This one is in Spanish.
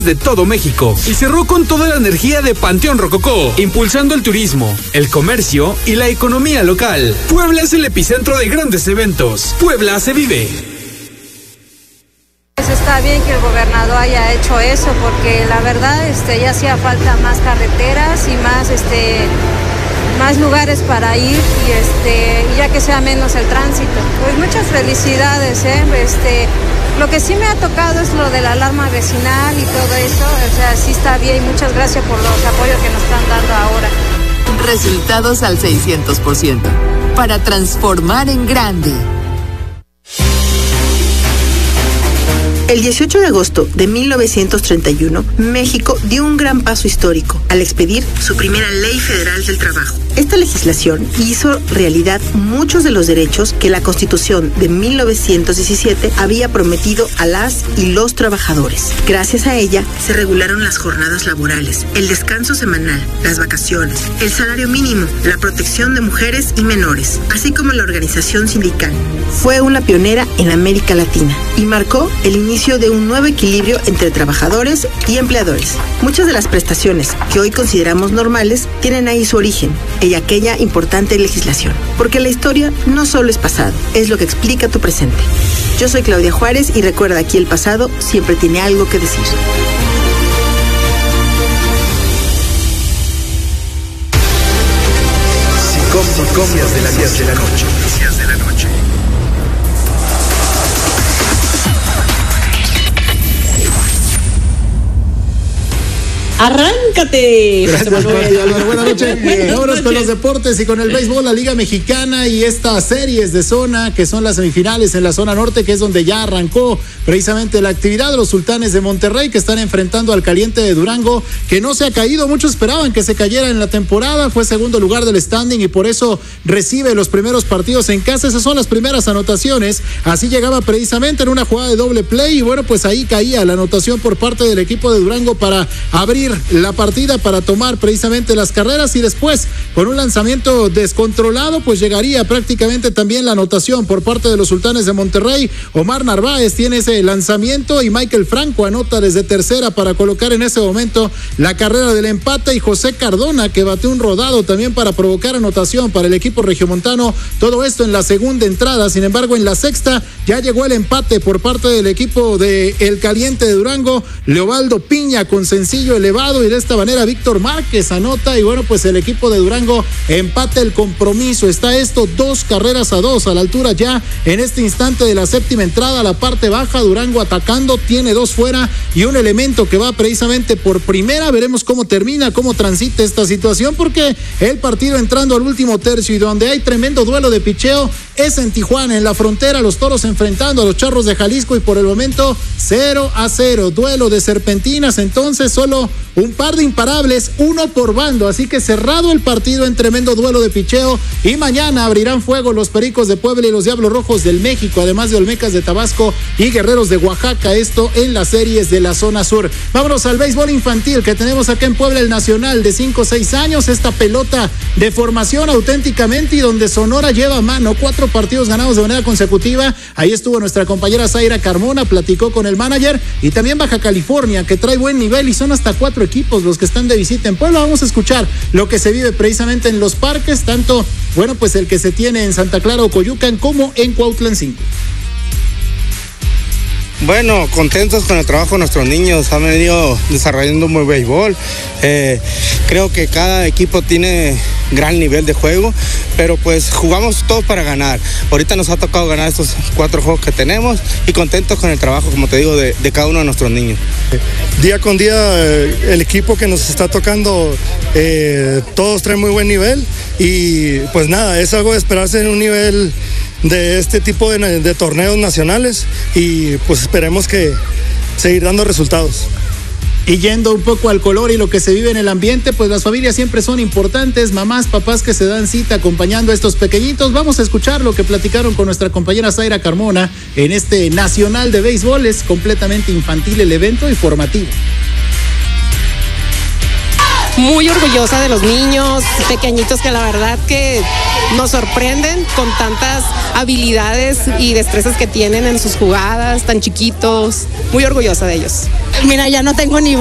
de todo México y cerró con toda la energía de Panteón Rococó, impulsando el turismo, el comercio y la economía local. Puebla es el epicentro de grandes eventos. Puebla se vive. Pues está bien que el gobernador haya hecho eso, porque la verdad ya hacía falta más carreteras y más lugares para ir y ya que sea menos el tránsito. Pues muchas felicidades, Lo que sí me ha tocado es lo de la alarma vecinal y todo eso, sí está bien. Muchas gracias por los apoyos que nos están dando ahora. Resultados al 600%, para transformar en grande. El 18 de agosto de 1931, México dio un gran paso histórico al expedir su primera Ley Federal del Trabajo. Esta legislación hizo realidad muchos de los derechos que la Constitución de 1917 había prometido a las y los trabajadores. Gracias a ella, se regularon las jornadas laborales, el descanso semanal, las vacaciones, el salario mínimo, la protección de mujeres y menores, así como la organización sindical. Fue una pionera en América Latina y marcó el inicio de un nuevo equilibrio entre trabajadores y empleadores. Muchas de las prestaciones que hoy consideramos normales tienen ahí su origen en aquella importante legislación. Porque la historia no solo es pasado, es lo que explica tu presente. Yo soy Claudia Juárez y recuerda, aquí el pasado siempre tiene algo que decir. Comias de las 10 de la noche. ¡Arráncate! Gracias, Álvaro. Buenas noches. Vámonos con los deportes y con el béisbol, la Liga Mexicana y estas series de zona que son las semifinales en la zona norte, que es donde ya arrancó precisamente la actividad de los Sultanes de Monterrey, que están enfrentando al Caliente de Durango, que no se ha caído. Muchos esperaban que se cayera en la temporada, fue segundo lugar del standing y por eso recibe los primeros partidos en casa. Esas son las primeras anotaciones. Así llegaba precisamente en una jugada de doble play y bueno, pues ahí caía la anotación por parte del equipo de Durango para abrir la partida, para tomar precisamente las carreras, y después con un lanzamiento descontrolado pues llegaría prácticamente también la anotación por parte de los Sultanes de Monterrey. Omar Narváez tiene ese lanzamiento y Michael Franco anota desde tercera para colocar en ese momento la carrera del empate, y José Cardona, que bateó un rodado también para provocar anotación para el equipo regiomontano. Todo esto en la segunda entrada. Sin embargo, en la sexta ya llegó el empate por parte del equipo de El Caliente de Durango. Leobaldo Piña con sencillo elevado, y de esta manera Víctor Márquez anota, y bueno, pues el equipo de Durango empata el compromiso. Está esto 2-2 a la altura ya en este instante de la séptima entrada, la parte baja. Durango atacando, tiene 2 fuera y un elemento que va precisamente por primera. Veremos cómo termina, cómo transita esta situación, porque el partido entrando al último tercio y donde hay tremendo duelo de picheo es en Tijuana, en la frontera, los Toros enfrentando a los Charros de Jalisco, y por el momento 0-0, duelo de serpentinas. Entonces solo un par de imparables, uno por bando, así que cerrado el partido en tremendo duelo de picheo, y mañana abrirán fuego los Pericos de Puebla y los Diablos Rojos del México, además de Olmecas de Tabasco y Guerreros de Oaxaca, esto en las series de la zona sur. Vámonos al béisbol infantil que tenemos acá en Puebla, el nacional de 5-6 años, esta pelota de formación auténticamente, y donde Sonora lleva a mano 4 partidos ganados de manera consecutiva. Ahí estuvo nuestra compañera Zaira Carmona, platicó con el manager, y también Baja California, que trae buen nivel, y son hasta 4 equipos los que están de visita en Puebla. Vamos a escuchar lo que se vive precisamente en los parques, tanto, bueno, pues el que se tiene en Santa Clara o Coyucan como en Cuautlan 5. Bueno, contentos con el trabajo de nuestros niños, han venido desarrollando un buen béisbol. Creo que cada equipo tiene gran nivel de juego, pero pues jugamos todos para ganar. Ahorita nos ha tocado ganar estos 4 juegos que tenemos, y contentos con el trabajo, como te digo, de cada uno de nuestros niños. Día con día el equipo que nos está tocando, todos traen muy buen nivel, y pues nada, es algo de esperarse en un nivel de este tipo de torneos nacionales, y pues esperemos que seguir dando resultados. Y yendo un poco al color y lo que se vive en el ambiente, pues las familias siempre son importantes, mamás, papás que se dan cita acompañando a estos pequeñitos. Vamos a escuchar lo que platicaron con nuestra compañera Zaira Carmona en este nacional de béisbol. Es completamente infantil el evento y formativo. Muy orgullosa de los niños pequeñitos que la verdad que nos sorprenden con tantas habilidades y destrezas que tienen en sus jugadas, tan chiquitos. Muy orgullosa de ellos. Mira, ya no tengo ni